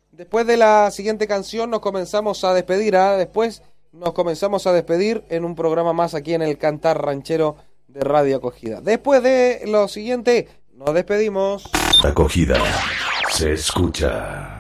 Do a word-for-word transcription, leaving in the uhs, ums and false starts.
Después de la siguiente canción nos comenzamos a despedir, ¿eh? Después nos comenzamos a despedir en un programa más aquí en el Cantar Ranchero de Radio Acogida. Después de lo siguiente, nos despedimos. Acogida se escucha.